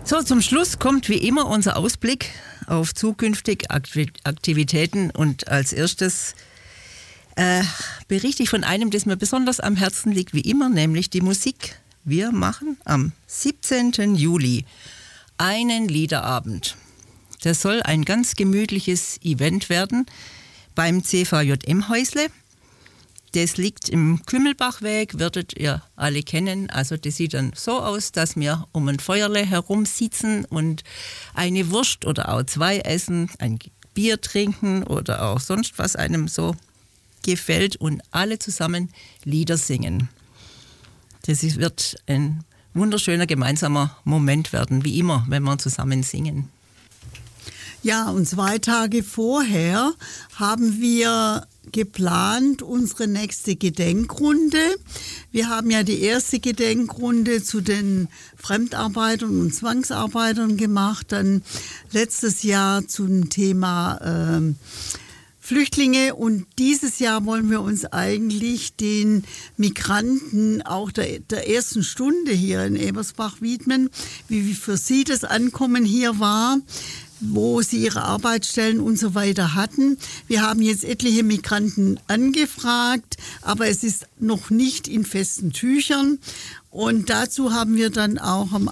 So, zum Schluss kommt wie immer unser Ausblick auf zukünftige Aktivitäten und als erstes berichte ich von einem, das mir besonders am Herzen liegt, wie immer, nämlich die Musik. Wir machen am 17. Juli einen Liederabend. Das soll ein ganz gemütliches Event werden beim CVJM-Häusle. Das liegt im Kümmelbachweg, werdet ihr alle kennen. Also das sieht dann so aus, dass wir um ein Feuerle herum sitzen und eine Wurst oder auch zwei essen, ein Bier trinken oder auch sonst was einem so gefällt und alle zusammen Lieder singen. Wird ein wunderschöner gemeinsamer Moment werden, wie immer, wenn wir zusammen singen. Ja, und 2 Tage vorher haben wir geplant unsere nächste Gedenkrunde. Wir haben ja die erste Gedenkrunde zu den Fremdarbeitern und Zwangsarbeitern gemacht, dann letztes Jahr zum Thema Flüchtlinge und dieses Jahr wollen wir uns eigentlich den Migranten auch der ersten Stunde hier in Ebersbach widmen, wie für sie das Ankommen hier war, wo sie ihre Arbeitsstellen und so weiter hatten. Wir haben jetzt etliche Migranten angefragt, aber es ist noch nicht in festen Tüchern. Und dazu haben wir dann auch am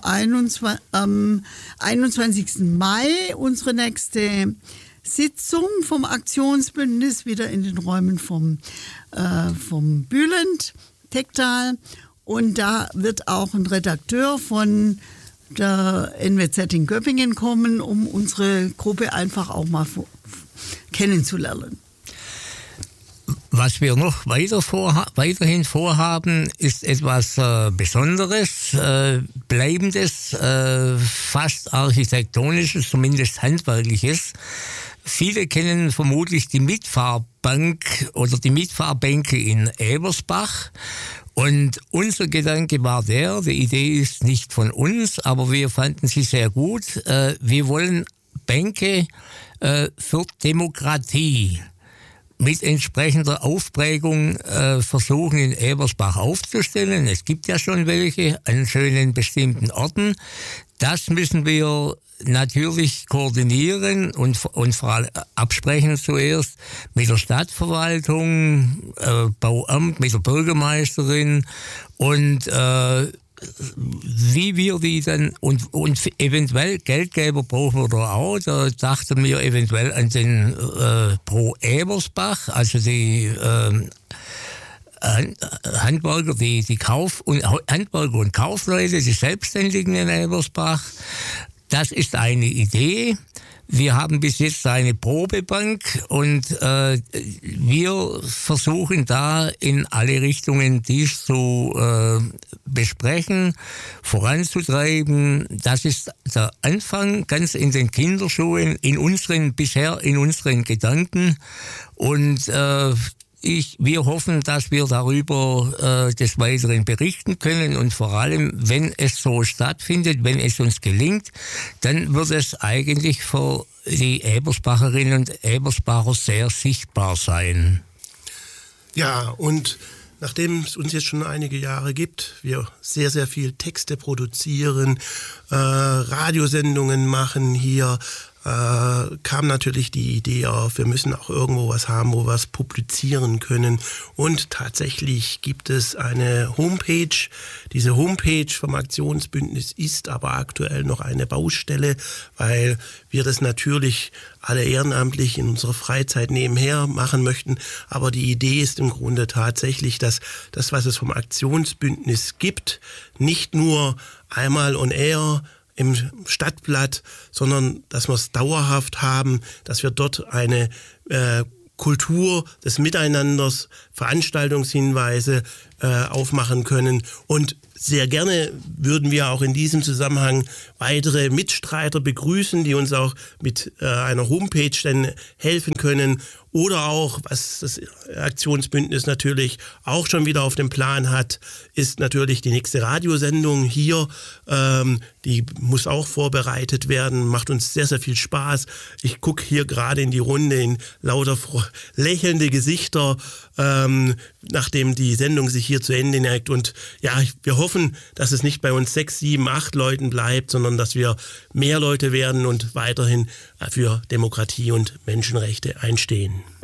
21. Mai unsere nächste Sitzung vom Aktionsbündnis wieder in den Räumen vom Bülent, Tektal. Und da wird auch ein Redakteur von der NWZ in Göppingen kommen, um unsere Gruppe einfach auch mal kennenzulernen. Was wir noch weiterhin vorhaben, ist etwas Besonderes, Bleibendes, fast Architektonisches, zumindest Handwerkliches. Viele kennen vermutlich die Mitfahrbank oder die Mitfahrbänke in Ebersbach. Und unser Gedanke war die Idee ist nicht von uns, aber wir fanden sie sehr gut. Wir wollen Bänke für Demokratie mit entsprechender Aufprägung versuchen in Ebersbach aufzustellen. Es gibt ja schon welche an schönen bestimmten Orten. Das müssen wir natürlich koordinieren und vor allem absprechen zuerst mit der Stadtverwaltung, Bauamt, mit der Bürgermeisterin und wie wir die dann und eventuell Geldgeber brauchen wir da auch. Da dachten wir eventuell an den Pro Ebersbach, also die Handwerker, Handwerker und Kaufleute, die Selbstständigen in Ebersbach. Das ist eine Idee. Wir haben bis jetzt eine Probebank und wir versuchen da in alle Richtungen dies zu besprechen, voranzutreiben. Das ist der Anfang, ganz in den Kinderschuhen, in unseren Gedanken und wir hoffen, dass wir darüber des Weiteren berichten können und vor allem, wenn es so stattfindet, wenn es uns gelingt, dann wird es eigentlich für die Ebersbacherinnen und Ebersbacher sehr sichtbar sein. Ja, und nachdem es uns jetzt schon einige Jahre gibt, wir sehr, sehr viel Texte produzieren, Radiosendungen machen hier, kam natürlich die Idee auf, wir müssen auch irgendwo was haben, wo wir es publizieren können. Und tatsächlich gibt es eine Homepage. Diese Homepage vom Aktionsbündnis ist aber aktuell noch eine Baustelle, weil wir das natürlich alle ehrenamtlich in unserer Freizeit nebenher machen möchten. Aber die Idee ist im Grunde tatsächlich, dass das, was es vom Aktionsbündnis gibt, nicht nur einmal on air im Stadtblatt, sondern dass wir es dauerhaft haben, dass wir dort eine Kultur des Miteinanders, Veranstaltungshinweise aufmachen können. Und sehr gerne würden wir auch in diesem Zusammenhang weitere Mitstreiter begrüßen, die uns auch mit einer Homepage dann helfen können. Oder auch, was das Aktionsbündnis natürlich auch schon wieder auf dem Plan hat, ist natürlich die nächste Radiosendung hier. Die muss auch vorbereitet werden, macht uns sehr, sehr viel Spaß. Ich gucke hier gerade in die Runde in lauter lächelnde Gesichter, nachdem die Sendung sich hier zu Ende neigt. Und ja, wir hoffen, dass es nicht bei uns 6, 7, 8 Leuten bleibt, sondern dass wir mehr Leute werden und weiterhin für Demokratie und Menschenrechte einstehen.